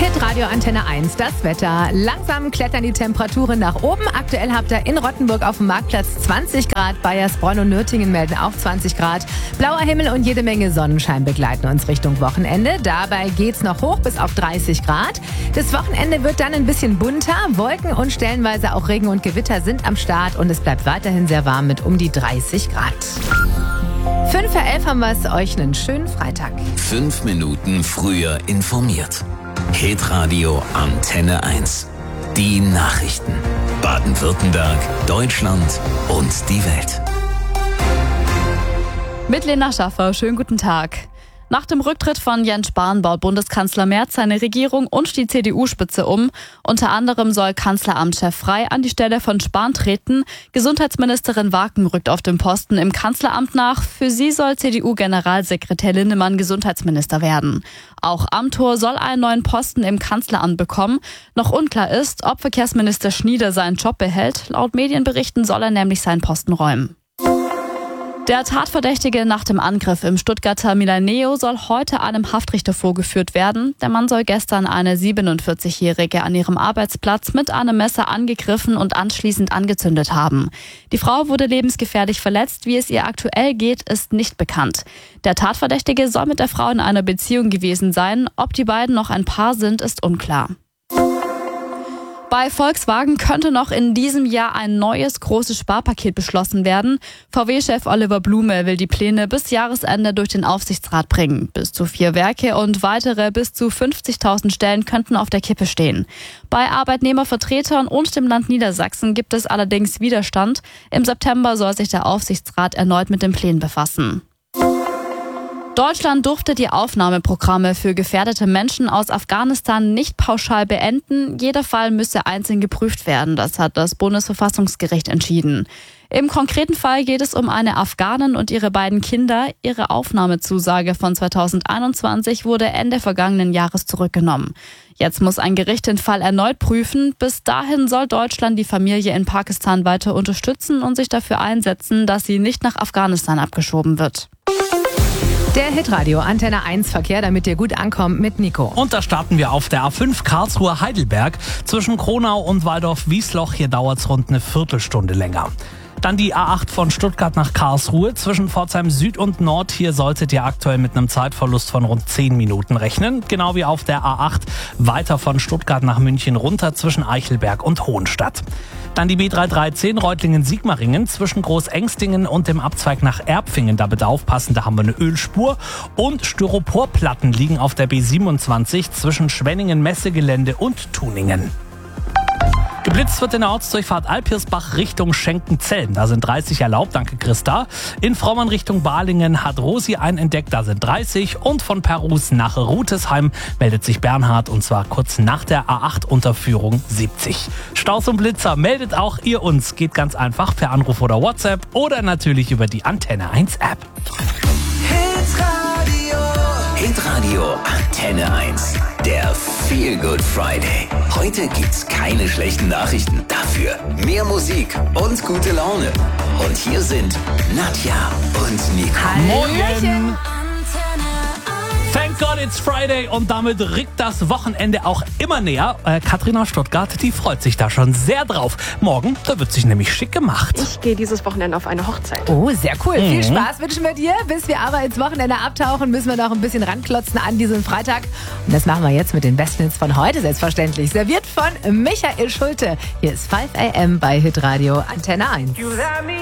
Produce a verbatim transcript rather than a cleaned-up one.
Hitradio Antenne eins, das Wetter. Langsam klettern die Temperaturen nach oben. Aktuell habt ihr in Rottenburg auf dem Marktplatz zwanzig Grad. Bayersbronn und Nürtingen melden auch zwanzig Grad. Blauer Himmel und jede Menge Sonnenschein begleiten uns Richtung Wochenende. Dabei geht's noch hoch bis auf dreißig Grad. Das Wochenende wird dann ein bisschen bunter. Wolken und stellenweise auch Regen und Gewitter sind am Start und es bleibt weiterhin sehr warm mit um die dreißig Grad. Fünf vor elf haben wir es euch einen schönen Freitag. Fünf Minuten früher informiert. Hitradio Antenne eins. Die Nachrichten. Baden-Württemberg, Deutschland und die Welt. Mit Lena Schaffer, schönen guten Tag. Nach dem Rücktritt von Jens Spahn baut Bundeskanzler Merz seine Regierung und die C D U-Spitze um. Unter anderem soll Kanzleramtschef Frey an die Stelle von Spahn treten. Gesundheitsministerin Waken rückt auf dem Posten im Kanzleramt nach. Für sie soll C D U-Generalsekretär Linnemann Gesundheitsminister werden. Auch Amthor soll einen neuen Posten im Kanzleramt bekommen. Noch unklar ist, ob Verkehrsminister Schnieder seinen Job behält. Laut Medienberichten soll er nämlich seinen Posten räumen. Der Tatverdächtige nach dem Angriff im Stuttgarter Milaneo soll heute einem Haftrichter vorgeführt werden. Der Mann soll gestern eine siebenundvierzigjährige an ihrem Arbeitsplatz mit einem Messer angegriffen und anschließend angezündet haben. Die Frau wurde lebensgefährlich verletzt. Wie es ihr aktuell geht, ist nicht bekannt. Der Tatverdächtige soll mit der Frau in einer Beziehung gewesen sein. Ob die beiden noch ein Paar sind, ist unklar. Bei Volkswagen könnte noch in diesem Jahr ein neues großes Sparpaket beschlossen werden. V W-Chef Oliver Blume will die Pläne bis Jahresende durch den Aufsichtsrat bringen. Bis zu vier Werke und weitere bis zu fünfzigtausend Stellen könnten auf der Kippe stehen. Bei Arbeitnehmervertretern und dem Land Niedersachsen gibt es allerdings Widerstand. Im September soll sich der Aufsichtsrat erneut mit den Plänen befassen. Deutschland durfte die Aufnahmeprogramme für gefährdete Menschen aus Afghanistan nicht pauschal beenden. Jeder Fall müsse einzeln geprüft werden. Das hat das Bundesverfassungsgericht entschieden. Im konkreten Fall geht es um eine Afghanin und ihre beiden Kinder. Ihre Aufnahmezusage von zweitausendeinundzwanzig wurde Ende vergangenen Jahres zurückgenommen. Jetzt muss ein Gericht den Fall erneut prüfen. Bis dahin soll Deutschland die Familie in Pakistan weiter unterstützen und sich dafür einsetzen, dass sie nicht nach Afghanistan abgeschoben wird. Der Hitradio Antenne eins Verkehr, damit ihr gut ankommt mit Nico. Und da starten wir auf der A fünf Karlsruhe-Heidelberg. Zwischen Kronau und Waldorf-Wiesloch, hier dauert es rund eine Viertelstunde länger. Dann die A acht von Stuttgart nach Karlsruhe. Zwischen Pforzheim Süd und Nord, hier solltet ihr aktuell mit einem Zeitverlust von rund zehn Minuten rechnen. Genau wie auf der A acht weiter von Stuttgart nach München runter zwischen Eichelberg und Hohenstadt. Dann die B drei dreizehn Reutlingen-Sigmaringen zwischen Großengstingen und dem Abzweig nach Erbfingen. Da bitte aufpassen, da haben wir eine Ölspur. Und Styroporplatten liegen auf der B siebenundzwanzig zwischen Schwenningen-Messegelände und Tuningen. Geblitzt wird in der Ortsdurchfahrt Alpirsbach Richtung Schenkenzell. Da sind dreißig erlaubt, danke Christa. In Fraumann Richtung Balingen hat Rosi einen entdeckt, da sind dreißig. Und von Perus nach Rutesheim meldet sich Bernhard und zwar kurz nach der A acht Unterführung siebzig. Staus und Blitzer meldet auch ihr uns. Geht ganz einfach per Anruf oder WhatsApp oder natürlich über die Antenne eins App. Hitradio. Hitradio Antenne eins. Der Feel Good Friday. Heute gibt's keine schlechten Nachrichten. Dafür mehr Musik und gute Laune. Und hier sind Nadja und Nico. Hallöchen. Thank God it's Friday und damit rückt das Wochenende auch immer näher. Äh, Katrin aus Stuttgart, die freut sich da schon sehr drauf. Morgen, da wird sich nämlich schick gemacht. Ich gehe dieses Wochenende auf eine Hochzeit. Oh, sehr cool. Mhm. Viel Spaß wünschen wir dir. Bis wir aber ins Wochenende abtauchen, müssen wir noch ein bisschen ranklotzen an diesem Freitag. Und das machen wir jetzt mit den besten Hits von heute, selbstverständlich. Serviert von Michael Schulte. Hier ist fünf a m bei Hitradio Antenne eins.